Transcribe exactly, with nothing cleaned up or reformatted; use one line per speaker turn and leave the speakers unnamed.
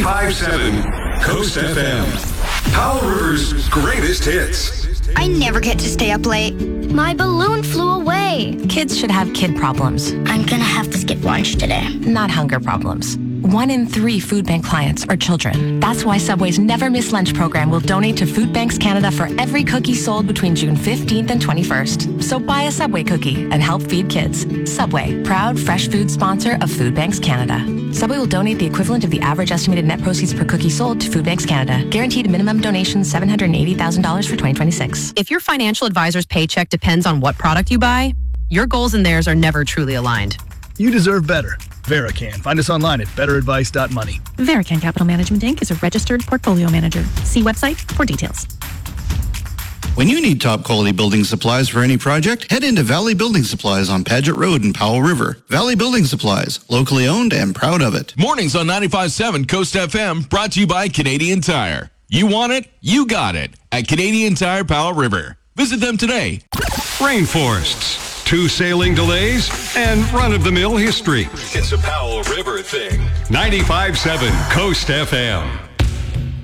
ninety-five point seven Coast F M. Powell River's greatest hits.
I never get to stay up late.
My balloon flew away.
Kids should have kid problems.
I'm gonna have to skip lunch today.
Not hunger problems. One in three food bank clients are children. That's why Subway's Never Miss Lunch program will donate to Food Banks Canada for every cookie sold between June fifteenth and twenty-first. So buy a Subway cookie and help feed kids. Subway, proud fresh food sponsor of Food Banks Canada. Subway will donate the equivalent of the average estimated net proceeds per cookie sold to Food Banks Canada. Guaranteed minimum donation seven hundred eighty thousand dollars for twenty twenty-six.
If your financial advisor's paycheck depends on what product you buy, your goals and theirs are never truly aligned.
You deserve better. Verican. Find us online at better advice dot money.
Verican Capital Management, Incorporated is a registered portfolio manager. See website for details.
When you need top quality building supplies for any project, head into Valley Building Supplies on Paget Road in Powell River. Valley Building Supplies, locally owned and proud of it.
Mornings on ninety-five point seven Coast F M, brought to you by Canadian Tire. You want it, you got it at Canadian Tire Powell River. Visit them today.
Rainforests, two sailing delays, and run-of-the-mill history. It's a Powell River thing. ninety-five point seven Coast F M.